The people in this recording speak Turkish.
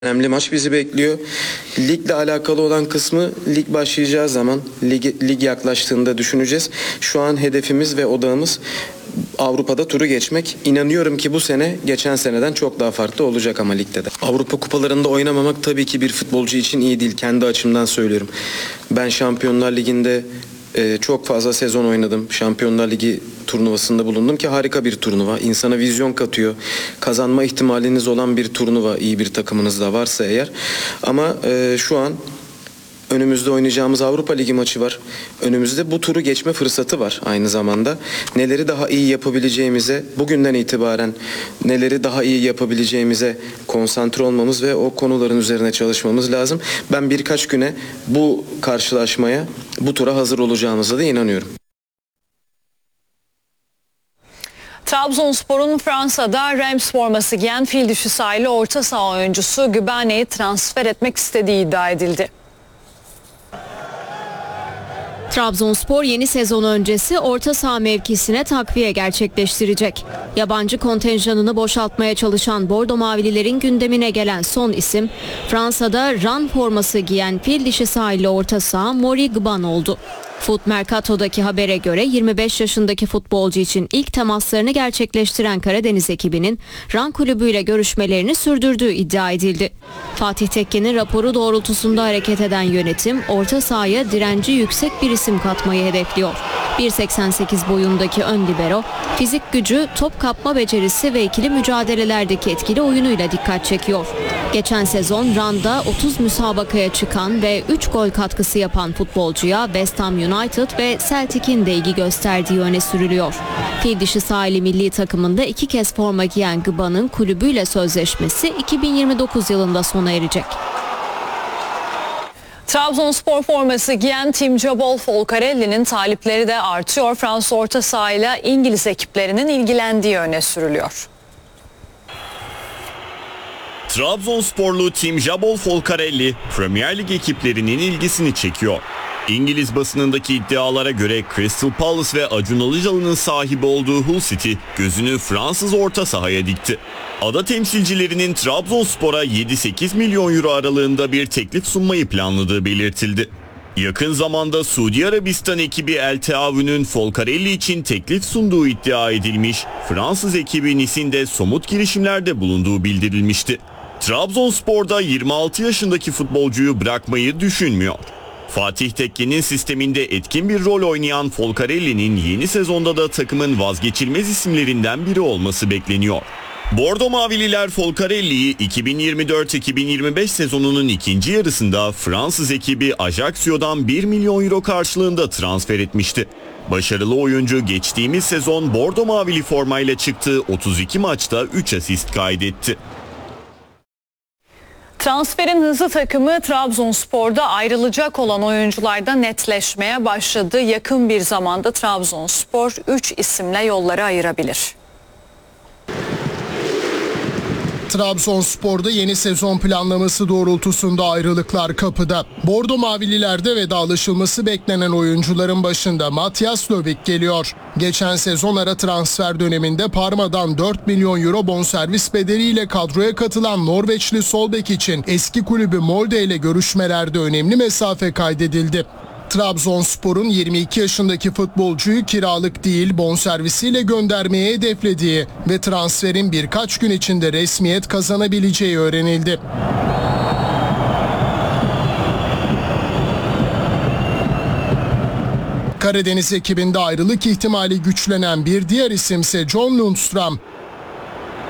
Önemli maç bizi bekliyor. Ligle alakalı olan kısmı lig başlayacağı zaman, lig yaklaştığında düşüneceğiz. Şu an hedefimiz ve odağımız Avrupa'da turu geçmek. İnanıyorum ki bu sene geçen seneden çok daha farklı olacak ama ligde de. Avrupa kupalarında oynamamak tabii ki bir futbolcu için iyi değil. Kendi açımdan söylüyorum. Ben Şampiyonlar Ligi'nde çok fazla sezon oynadım. Şampiyonlar Ligi turnuvasında bulundum ki harika bir turnuva. İnsana vizyon katıyor. Kazanma ihtimaliniz olan bir turnuva, iyi bir takımınız da varsa eğer. Ama şu an önümüzde oynayacağımız Avrupa Ligi maçı var. Önümüzde bu turu geçme fırsatı var aynı zamanda. Neleri daha iyi yapabileceğimize, bugünden itibaren neleri daha iyi yapabileceğimize konsantre olmamız ve o konuların üzerine çalışmamız lazım. Ben birkaç güne bu karşılaşmaya, bu tura hazır olacağımıza da inanıyorum. Trabzonspor'un Fransa'da Reims forması giyen fil dişi sahili orta saha oyuncusu Gübane'yi transfer etmek istediği iddia edildi. Trabzonspor yeni sezon öncesi orta saha mevkisine takviye gerçekleştirecek. Yabancı kontenjanını boşaltmaya çalışan Bordo Mavililerin gündemine gelen son isim Fransa'da Rennes forması giyen fil dişi sahili orta saha Mori Gban oldu. Foot Mercato'daki habere göre 25 yaşındaki futbolcu için ilk temaslarını gerçekleştiren Karadeniz ekibinin Rennes kulübüyle görüşmelerini sürdürdüğü iddia edildi. Fatih Tekke'nin raporu doğrultusunda hareket eden yönetim orta sahaya direnci yüksek bir isim katmayı hedefliyor. 1.88 boyundaki ön libero, fizik gücü, top kapma becerisi ve ikili mücadelelerdeki etkili oyunuyla dikkat çekiyor. Geçen sezon Rennes'da 30 müsabakaya çıkan ve 3 gol katkısı yapan futbolcuya West Ham United ve Celtic'in de ilgi gösterdiği öne sürülüyor. Fil dişi sahili milli takımında 2 kez forma giyen Gban'ın kulübüyle sözleşmesi 2029 yılında sona erecek. Trabzonspor forması giyen Tim Jabol Folcarelli'nin talipleri de artıyor. Fransız orta sahayla İngiliz ekiplerinin ilgilendiği öne sürülüyor. Trabzonsporlu Tim Jabol Folcarelli Premier Lig ekiplerinin ilgisini çekiyor. İngiliz basınındaki iddialara göre Crystal Palace ve Acun Ilıcalı'nın sahibi olduğu Hull City gözünü Fransız orta sahaya dikti. Ada temsilcilerinin Trabzonspor'a 7-8 milyon euro aralığında bir teklif sunmayı planladığı belirtildi. Yakın zamanda Suudi Arabistan ekibi El Teavün'ün Folcarelli için teklif sunduğu iddia edilmiş, Fransız ekibi Nice'in de somut girişimlerde bulunduğu bildirilmişti. Trabzonspor'da 26 yaşındaki futbolcuyu bırakmayı düşünmüyor. Fatih Tekke'nin sisteminde etkin bir rol oynayan Folcarelli'nin yeni sezonda da takımın vazgeçilmez isimlerinden biri olması bekleniyor. Bordo Mavililer Folcarelli'yi 2024-2025 sezonunun ikinci yarısında Fransız ekibi Ajacsio'dan 1 milyon euro karşılığında transfer etmişti. Başarılı oyuncu geçtiğimiz sezon Bordo Mavili formayla çıktığı 32 maçta 3 asist kaydetti. Transferin hızlı takımı Trabzonspor'da ayrılacak olan oyuncularda netleşmeye başladı. Yakın bir zamanda Trabzonspor 3 isimle yolları ayırabilir. Trabzonspor'da yeni sezon planlaması doğrultusunda ayrılıklar kapıda. Bordo Mavililerde vedalaşılması beklenen oyuncuların başında Matias Lövik geliyor. Geçen sezon ara transfer döneminde Parma'dan 4 milyon euro bonservis bedeliyle kadroya katılan Norveçli sol bek için eski kulübü Molde ile görüşmelerde önemli mesafe kaydedildi. Trabzonspor'un 22 yaşındaki futbolcuyu kiralık değil bonservisiyle göndermeye hedeflediği ve transferin birkaç gün içinde resmiyet kazanabileceği öğrenildi. Karadeniz ekibinde ayrılık ihtimali güçlenen bir diğer isimse John Lundstram.